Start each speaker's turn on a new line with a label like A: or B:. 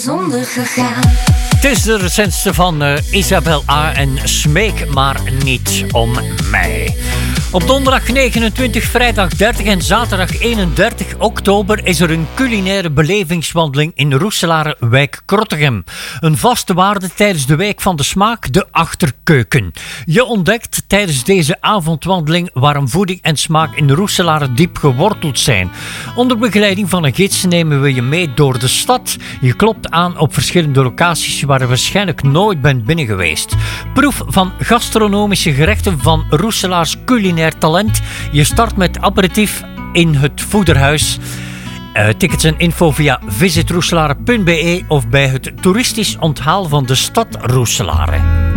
A: Zonder gegaan.
B: Het is de recentste van Isabel A. en Smeek maar niet om mij. Op donderdag 29, vrijdag 30 en zaterdag 31 oktober is er een culinaire belevingswandeling in Roeselare, wijk Krottegem. Een vaste waarde tijdens de Week van de Smaak, de Achterkeuken. Je ontdekt tijdens deze avondwandeling waarom voeding en smaak in Roeselare diep geworteld zijn. Onder begeleiding van een gids nemen we je mee door de stad. Je klopt aan op verschillende locaties waar je waarschijnlijk nooit bent binnen geweest. Proef van gastronomische gerechten van Roeselaars culinair talent. Je start met aperitief in het Voederhuis. Tickets en info via visitroeselare.be of bij het toeristisch onthaal van de stad Roeselare.